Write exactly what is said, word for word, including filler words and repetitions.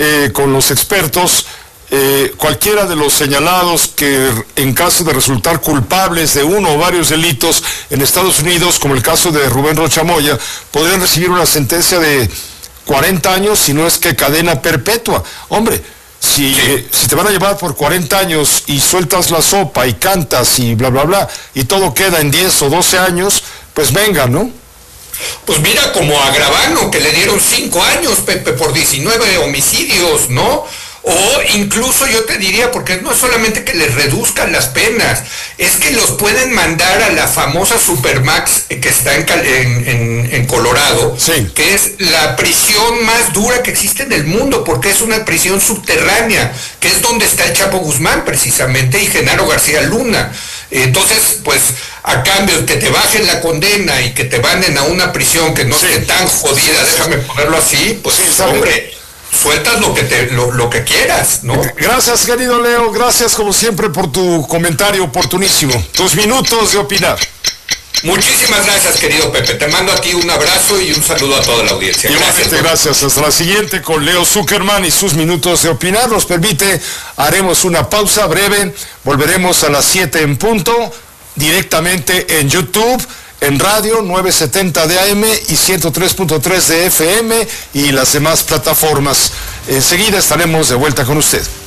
eh, con los expertos, eh, cualquiera de los señalados que en caso de resultar culpables de uno o varios delitos en Estados Unidos, como el caso de Rubén Rocha Moya, podrían recibir una sentencia de cuarenta años, si no es que cadena perpetua. Hombre, si, eh, si te van a llevar por cuarenta años y sueltas la sopa y cantas y bla, bla, bla, y todo queda en diez o doce años, pues venga, ¿no? Pues mira, como a Gravano, que le dieron cinco años, Pepe, por diecinueve homicidios, ¿no? O incluso yo te diría, porque no es solamente que les reduzcan las penas, es que los pueden mandar a la famosa Supermax que está en, en, en, en Colorado, sí, que es la prisión más dura que existe en el mundo, porque es una prisión subterránea, que es donde está el Chapo Guzmán precisamente y Genaro García Luna. Entonces, pues, a cambio de que te bajen la condena y que te manden a una prisión que no sí. esté tan jodida, déjame ponerlo así, pues, sí, hombre, sueltas lo que te lo, lo que quieras, ¿no? Gracias, querido Leo, gracias como siempre por tu comentario oportunísimo, tus minutos de opinar. Muchísimas gracias, querido Pepe, te mando aquí un abrazo y un saludo a toda la audiencia. Igualmente, gracias, gracias. Hasta la siguiente con Leo Zuckerman y sus minutos de opinar. Nos permite, haremos una pausa breve, volveremos a las siete en punto, directamente en YouTube, en radio novecientos setenta de A M y ciento tres punto tres de F M y las demás plataformas. Enseguida estaremos de vuelta con usted.